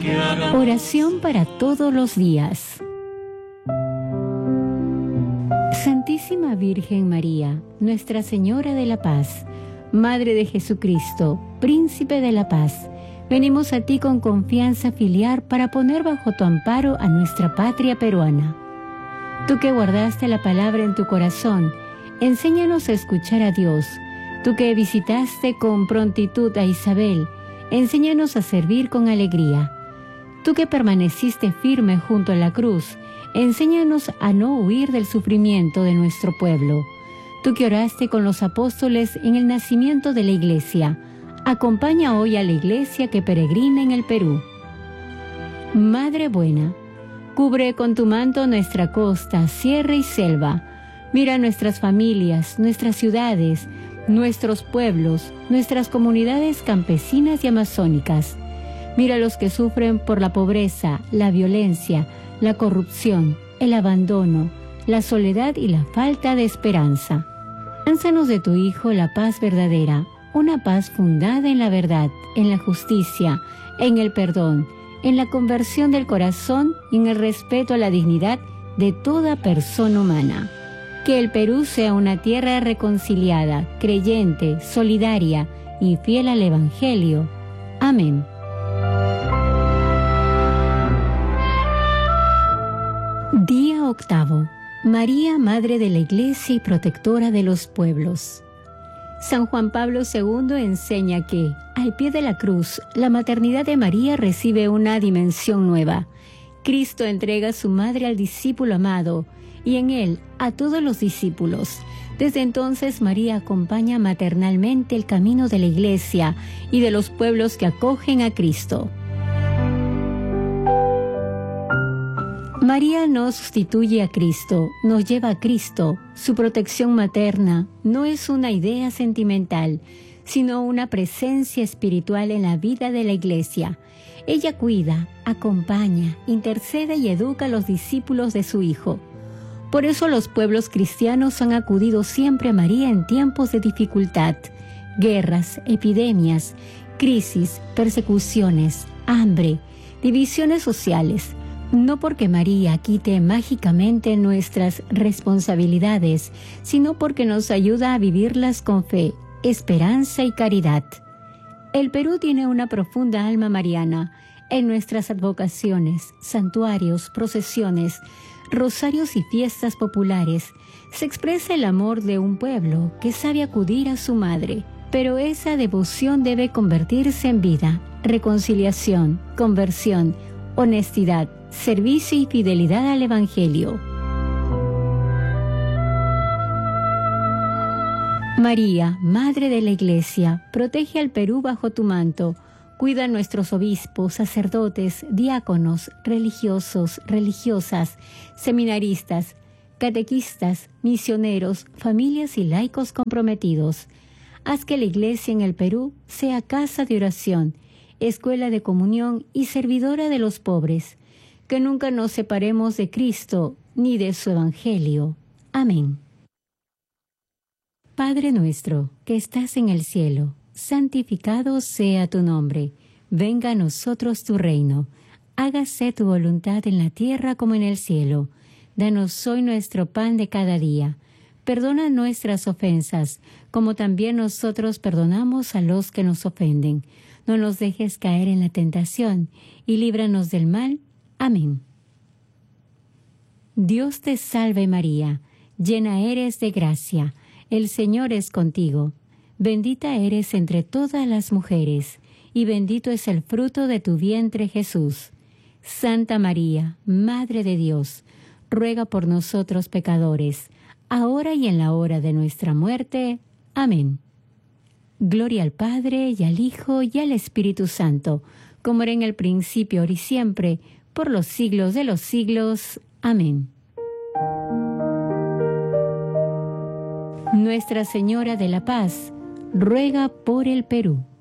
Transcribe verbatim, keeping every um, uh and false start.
Oración para todos los días. Santísima Virgen María, Nuestra Señora de la Paz, Madre de Jesucristo, Príncipe de la Paz, venimos a ti con confianza filial para poner bajo tu amparo a nuestra patria peruana. Tú que guardaste la palabra en tu corazón, enséñanos a escuchar a Dios. Tú que visitaste con prontitud a Isabel, enséñanos a servir con alegría. Tú que permaneciste firme junto a la cruz, enséñanos a no huir del sufrimiento de nuestro pueblo. Tú que oraste con los apóstoles en el nacimiento de la Iglesia, acompaña hoy a la Iglesia que peregrina en el Perú. Madre buena, cubre con tu manto nuestra costa, sierra y selva. Mira nuestras familias, nuestras ciudades, nuestros pueblos, nuestras comunidades campesinas y amazónicas. Mira a los que sufren por la pobreza, la violencia, la corrupción, el abandono, la soledad y la falta de esperanza. Lánzanos de tu Hijo la paz verdadera, una paz fundada en la verdad, en la justicia, en el perdón, en la conversión del corazón y en el respeto a la dignidad de toda persona humana. Que el Perú sea una tierra reconciliada, creyente, solidaria y fiel al Evangelio. Amén. Día octavo. María, Madre de la Iglesia y protectora de los pueblos. San Juan Pablo segundo enseña que, al pie de la cruz, la maternidad de María recibe una dimensión nueva. Cristo entrega a su madre al discípulo amado, y en él a todos los discípulos. Desde entonces María acompaña maternalmente el camino de la Iglesia y de los pueblos que acogen a Cristo. María no sustituye a Cristo, nos lleva a Cristo. Su protección materna no es una idea sentimental, sino una presencia espiritual en la vida de la Iglesia. Ella cuida, acompaña, intercede y educa a los discípulos de su Hijo. Por eso los pueblos cristianos han acudido siempre a María en tiempos de dificultad, guerras, epidemias, crisis, persecuciones, hambre, divisiones sociales. No porque María quite mágicamente nuestras responsabilidades, sino porque nos ayuda a vivirlas con fe, esperanza y caridad. El Perú tiene una profunda alma mariana. En nuestras advocaciones, santuarios, procesiones, rosarios y fiestas populares, se expresa el amor de un pueblo que sabe acudir a su madre. Pero esa devoción debe convertirse en vida, reconciliación, conversión, honestidad, servicio y fidelidad al Evangelio. María, Madre de la Iglesia, protege al Perú bajo tu manto. Cuida a nuestros obispos, sacerdotes, diáconos, religiosos, religiosas, seminaristas, catequistas, misioneros, familias y laicos comprometidos. Haz que la Iglesia en el Perú sea casa de oración, escuela de comunión y servidora de los pobres. Que nunca nos separemos de Cristo ni de su Evangelio. Amén. Padre nuestro, que estás en el cielo, santificado sea tu nombre. Venga a nosotros tu reino. Hágase tu voluntad en la tierra como en el cielo. Danos hoy nuestro pan de cada día. Perdona nuestras ofensas, como también nosotros perdonamos a los que nos ofenden. No nos dejes caer en la tentación, y líbranos del mal. Amén. Dios te salve María, llena eres de gracia, el Señor es contigo. Bendita eres entre todas las mujeres, y bendito es el fruto de tu vientre Jesús. Santa María, Madre de Dios, ruega por nosotros pecadores, ahora y en la hora de nuestra muerte. Amén. Gloria al Padre, y al Hijo, y al Espíritu Santo, como era en el principio, ahora y siempre, por los siglos de los siglos. Amén. Nuestra Señora de la Paz, ruega por el Perú.